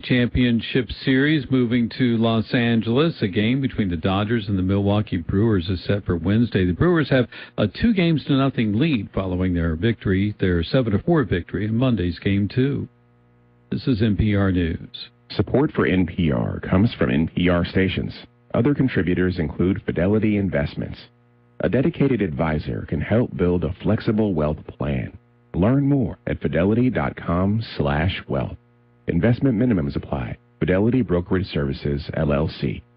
Championship Series moving to Los Angeles. A game between the Dodgers and the Milwaukee Brewers is set for Wednesday. The Brewers have a 2-0 lead following their 7-4 victory in Monday's Game 2. This is NPR News. Support for NPR comes from NPR stations. Other contributors include Fidelity Investments. A dedicated advisor can help build a flexible wealth plan. Learn more at fidelity.com/wealth. Investment minimums apply. Fidelity Brokerage Services, LLC.